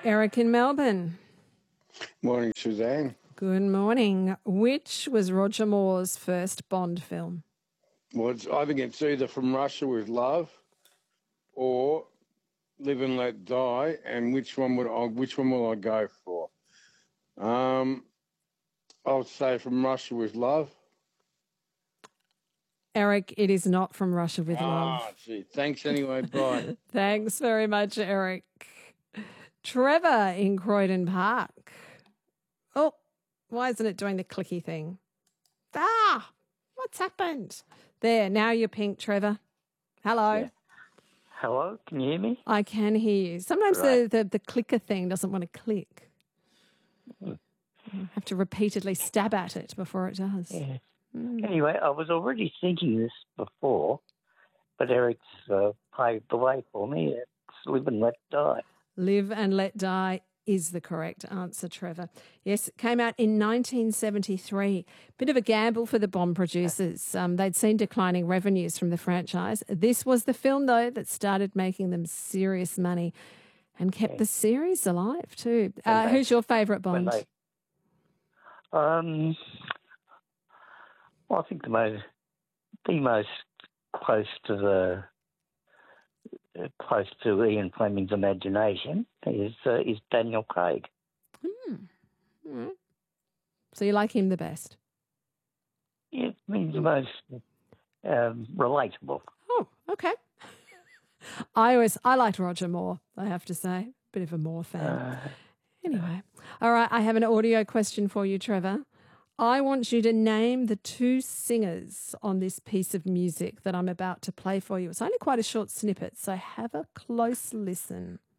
Eric in Melbourne. Morning, Suzanne. Good morning. Which was Roger Moore's first Bond film? Well, I think it's either From Russia with Love or Live and Let Die. And which one will I go for? I'll say From Russia with Love. Eric, it is not From Russia with Love. Ah, gee. Thanks anyway. Bye. Thanks very much, Eric. Trevor in Croydon Park. Oh, why isn't it doing the clicky thing? What's happened? There, now you're pink, Trevor. Hello. Yeah. Hello, can you hear me? I can hear you. Sometimes the clicker thing doesn't want to click. You have to repeatedly stab at it before it does. Yeah. Anyway, I was already thinking this before, but Eric's paved the way for me. It's Live and Let Die. Live and Let Die is the correct answer, Trevor. Yes, it came out in 1973. Bit of a gamble for the Bond producers. They'd seen declining revenues from the franchise. This was the film, though, that started making them serious money and kept the series alive too. Who's your favourite Bond? Well, I think the most close to Ian Fleming's imagination is Daniel Craig. So you like him the best? Yeah, I mean, the most relatable. Oh, okay. I liked Roger Moore, I have to say. Bit of a Moore fan. Anyway. All right, I have an audio question for you, Trevor. I want you to name the two singers on this piece of music that I'm about to play for you. It's only quite a short snippet, so have a close listen.